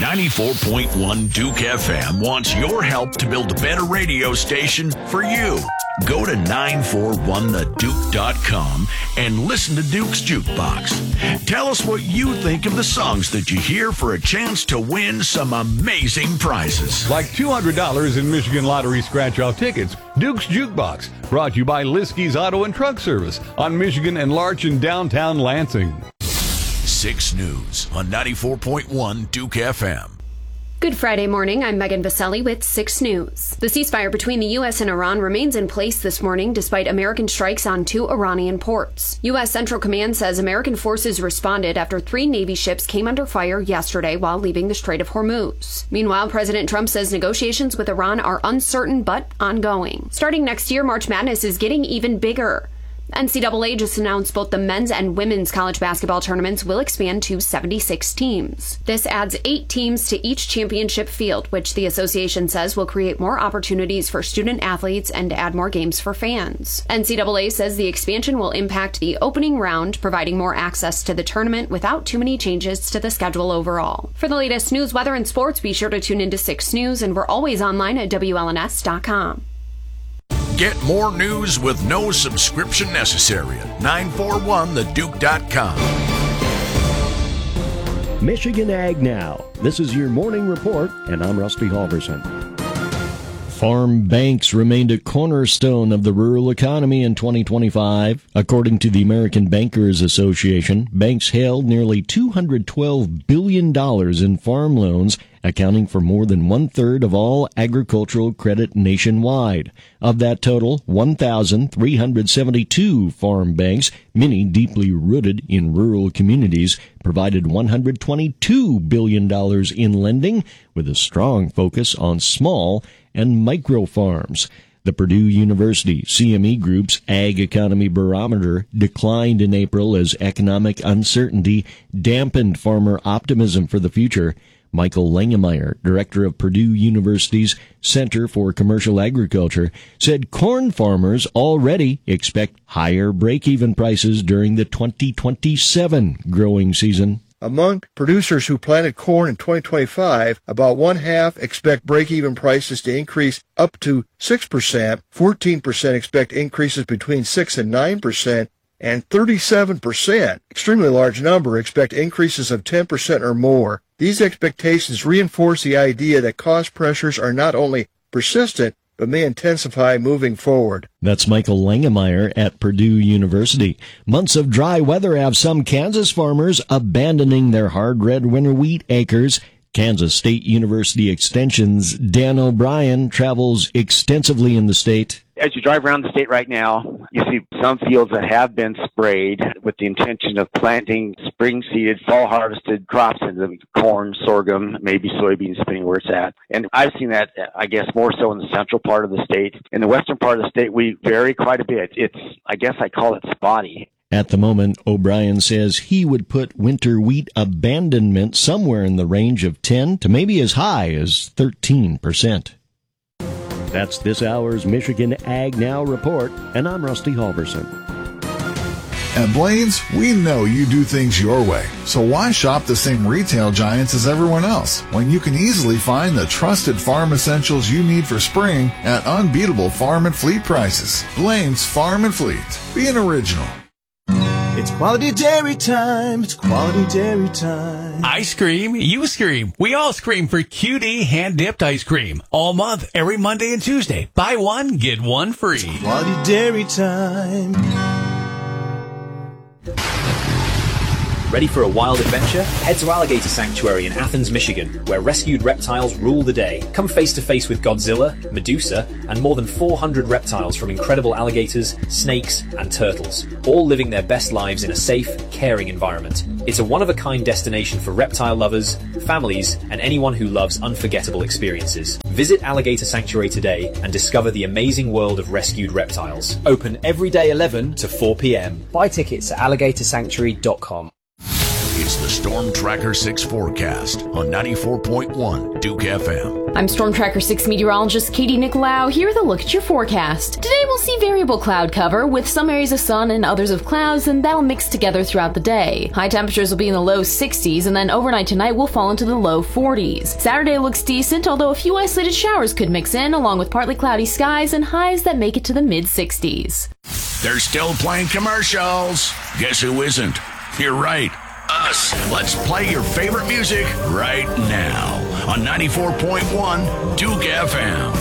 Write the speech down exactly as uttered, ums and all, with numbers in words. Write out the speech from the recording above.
ninety-four point one Duke F M wants your help to build a better radio station for you. Go to nine four one the duke dot com and listen to Duke's Jukebox. Tell us what you think of the songs that you hear for a chance to win some amazing prizes. Like two hundred dollars in Michigan Lottery scratch-off tickets. Duke's Jukebox, brought to you by Liskey's Auto and Truck Service on Michigan and Larch in downtown Lansing. six News on ninety-four point one Duke F M. Good Friday morning. I'm Megan Vaselli with six News. The ceasefire between the U S and Iran remains in place this morning despite American strikes on two Iranian ports. U S Central Command says American forces responded after three Navy ships came under fire yesterday while leaving the Strait of Hormuz. Meanwhile, President Trump says negotiations with Iran are uncertain but ongoing. Starting next year, March Madness is getting even bigger. N C double A just announced both the men's and women's college basketball tournaments will expand to seventy-six teams. This adds eight teams to each championship field, which the association says will create more opportunities for student athletes and add more games for fans. N C double A says the expansion will impact the opening round, providing more access to the tournament without too many changes to the schedule overall. For the latest news, weather, and sports, be sure to tune into six News, and we're always online at W L N S dot com. Get more news with no subscription necessary at nine four one the duke dot com. Michigan Ag Now. This is your morning report, and I'm Rusty Halverson. Farm banks remained a cornerstone of the rural economy in twenty twenty-five. According to the American Bankers Association, banks held nearly two hundred twelve billion dollars in farm loans, accounting for more than one-third of all agricultural credit nationwide. Of that total, one thousand three hundred seventy-two farm banks, many deeply rooted in rural communities, provided one hundred twenty-two billion dollars in lending, with a strong focus on small and micro farms. The Purdue University C M E Group's Ag Economy Barometer declined in April as economic uncertainty dampened farmer optimism for the future. Michael Langemeyer, director of Purdue University's Center for Commercial Agriculture, said corn farmers already expect higher break-even prices during the twenty twenty-seven growing season. Among producers who planted corn in twenty twenty-five, about one half expect break-even prices to increase up to six percent, fourteen percent expect increases between six and nine percent, and thirty-seven percent, extremely large number, expect increases of ten percent or more. These expectations reinforce the idea that cost pressures are not only persistent, but may intensify moving forward. That's Michael Langemeyer at Purdue University. Months of dry weather have some Kansas farmers abandoning their hard red winter wheat acres. Kansas State University Extension's Dan O'Brien travels extensively in the state. As you drive around the state right now, you see some fields that have been sprayed with the intention of planting spring-seeded, fall-harvested crops into corn, sorghum, maybe soybeans, depending where it's at. And I've seen that, I guess, more so in the central part of the state. In the western part of the state, we vary quite a bit. It's, I guess I call it spotty. At the moment, O'Brien says he would put winter wheat abandonment somewhere in the range of ten to maybe as high as thirteen percent. That's this hour's Michigan Ag Now report, and I'm Rusty Halverson. At Blaine's, we know you do things your way, so why shop the same retail giants as everyone else when you can easily find the trusted farm essentials you need for spring at unbeatable farm and fleet prices? Blaine's Farm and Fleet. Be an original. It's quality dairy time. It's quality dairy time. I scream, you scream. We all scream for Q D hand-dipped ice cream. All month, every Monday and Tuesday. Buy one, get one free. It's quality dairy time. Ready for a wild adventure? Head to Alligator Sanctuary in Athens, Michigan, where rescued reptiles rule the day. Come face to face with Godzilla, Medusa, and more than four hundred reptiles from incredible alligators, snakes, and turtles, all living their best lives in a safe, caring environment. It's a one-of-a-kind destination for reptile lovers, families, and anyone who loves unforgettable experiences. Visit Alligator Sanctuary today and discover the amazing world of rescued reptiles. Open every day eleven to four p.m. Buy tickets at alligator sanctuary dot com. It's the Storm Tracker six forecast on ninety-four point one Duke F M. I'm Storm Tracker six meteorologist Katie Nicolau here with a look at your forecast. Today we'll see variable cloud cover with some areas of sun and others of clouds, and that'll mix together throughout the day. High temperatures will be in the low sixties, and then overnight tonight will fall into the low forties. Saturday looks decent, although a few isolated showers could mix in, along with partly cloudy skies and highs that make it to the mid sixties. They're still playing commercials. Guess who isn't? You're right. Us. Let's play your favorite music right now on ninety-four point one Duke F M.